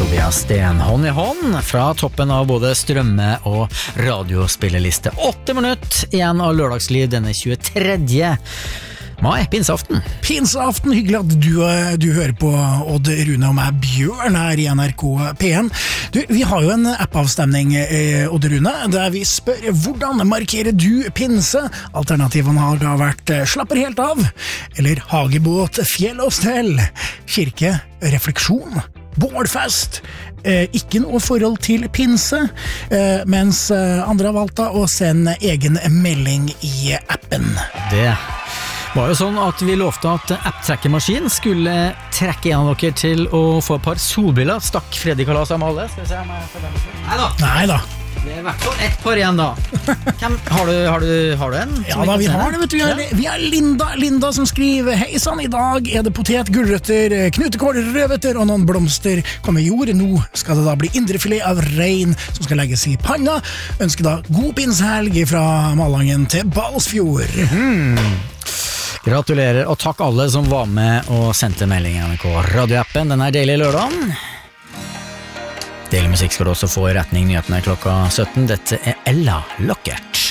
Tobias Sten, hånd i hånd fra toppen av både strømme- og radiospilleliste. 8 minutter igjen av lørdagsliv denne 23. mai, pinseaften. Pinseaften, hyggelig at du hører på Odd Rune og meg, Bjørn, her i NRK P1. Du, vi har jo en app-avstemning, Odd Rune, der vi spør hvordan markerer du pinse? Alternativene har da vært slapper helt av, eller hagebåt, fjell og stell, kirke, refleksjon, bålfest, ikke noe forhold til pinse, mens andre har valgt å sende egen melding i appen. Det var jo sånn at vi lovte at app-trekkermaskin skulle trekke en av dere til å få et par solbriller. Stakk Freddy Kalas av med alle. Skal vi se om jeg får den. Neida. Det er i hvert fall ett par igjen da. Har du en? Ja da, vi har det, vet du. Vi har Linda som skriver: Hei sann, i dag er det potet, gulrøtter, knutekål, rødbeter og noen blomster kommer i jord. Nå skal det da bli indrefilet av rein som skal legges i panna. Ønsker da god pinsehelg fra Malangen til Balsfjord. Gratulerer, og takk alle som var med og sendte melding i NRK radioappen. Den er deilig i lørdagen. Deilig musikk skal du også få i retning nyhetene klokka 17. Dette er Ella Lockert.